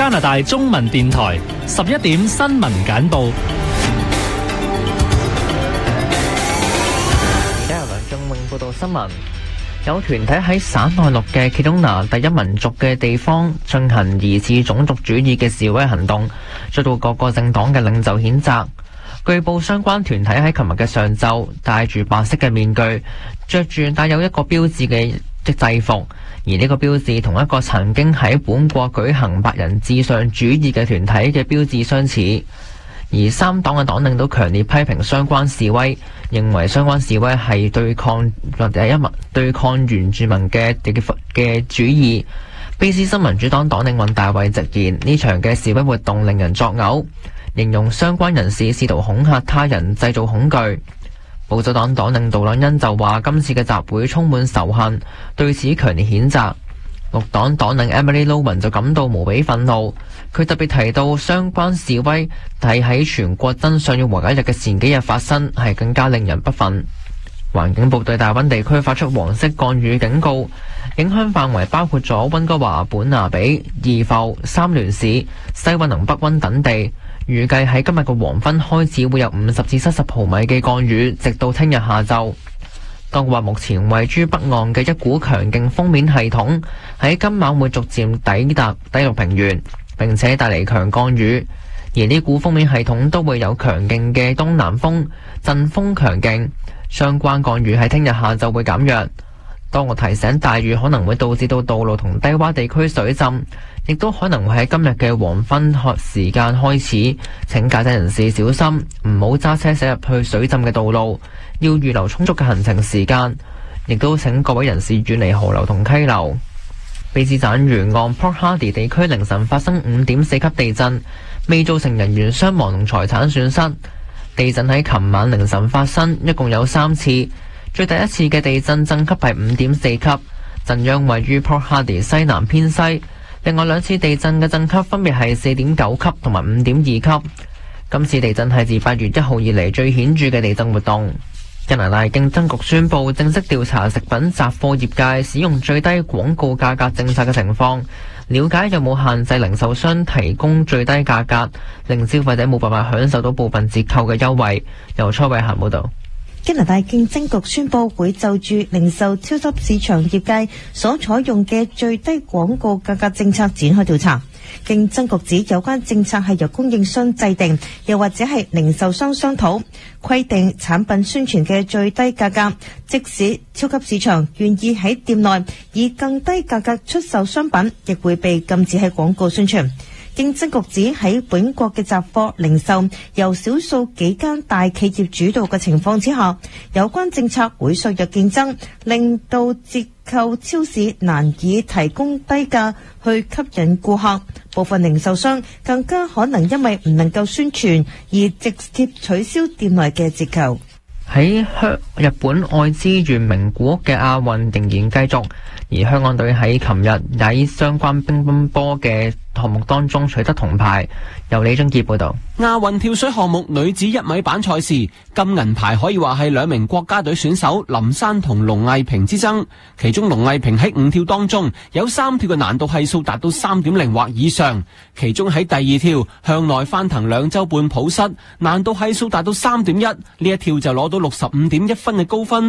加拿大中文電台11點新聞簡報。 而家由梁仲永報道新聞。有團體喺省內陸嘅企東拿第一民族嘅地方進行疑似種族主義嘅示威行動，遭到各個政黨嘅領袖譴責。據報相關團體喺琴日嘅上晝戴住白色嘅面具，着住帶有一個標誌嘅制服，而呢個標誌同一個曾經喺本國舉行白人至上主義嘅團體嘅標誌相似。而三黨嘅黨領都強烈批評相關示威，認為相關示威係對抗原住民嘅主義。卑斯新民主黨黨領尹大衛直言，呢場嘅示威活動令人作嘔，形容相關人士試圖恐嚇他人，製造恐懼。保守黨黨領杜朗恩就話今次嘅集會充滿仇恨，對此強烈譴責。綠黨黨領 Emily Lowen 就感到無比憤怒，佢特別提到相關示威係喺全國真相要和解日嘅前幾日發生，係更加令人不忿。環境部對大溫地區發出黃色降雨警告，影響範圍包括咗溫哥華、本拿比、怡浮、三聯市、西溫同北溫等地，預計喺今日嘅黃昏開始會有50至70毫米嘅降雨，直到聽日下晝。當局話目前位於北岸嘅一股強勁鋒面系統喺今晚會逐漸抵達低陸平原，並且帶嚟強降雨，而呢股鋒面系統都會有強勁嘅東南風，陣風強勁，相關降雨喺聽日下晝會減弱。當局提醒大雨可能會導致到道路同低洼地區水浸，亦都可能會喺今日嘅黃昏時間開始，請駕駛人士小心，唔好揸車駛入去水浸嘅道路，要預留充足嘅行程時間，亦都請各位人士遠離河流同溪流。卑斯省沿岸 Port Hardy 地區凌晨發生5.4級地震，未造成人員傷亡同財產損失。地震喺琴晚凌晨發生，一共有3次。最第一次嘅地震震級係5.4級，震央位於 Port Hardy 西南偏西。另外2次地震嘅震級分別係4.9級同埋5.2級。今次地震係自8月1號以嚟最顯著嘅地震活動。加拿大競爭局宣布正式調查食品雜貨業界使用最低廣告價格政策嘅情況，了解有冇限制零售商提供最低價格，令消費者冇辦法享受到部分折扣嘅優惠。由蔡慧嫻報道。 加拿大競爭局宣布會就住零售超級市場業界所採用嘅最低廣告價格政策展開調查。競爭局指有關政策係由供應商制定，又或者係零售商商討，規定產品宣傳嘅最低價格，即使超級市場願意喺店內以更低價格出售商品，亦會被禁止喺廣告宣傳。競爭局指喺本國嘅雜貨零售由少數幾間大企業主導嘅情況之下，有關政策會削弱競爭，令到折扣超市難以提供低價去吸引顧客。部分零售商更加可能因為唔能夠宣傳而直接取消店內嘅折扣。 喺日本愛知縣名古屋嘅亞運仍然繼續，而香港隊喺琴日喺相關乒乓波嘅項目當中取得銅牌。由李俊傑報道。 亞運跳水項目女子1米板賽事，金銀牌可以話係2名國家隊選手林珊同龍藝萍之爭。其中龍藝萍喺5跳當中有3跳嘅難度係數達到 3.0 或以上，其中喺第2跳向內翻騰2周半抱膝，難度係數達到 3.1， 呢一跳就攞到65.1分嘅高分。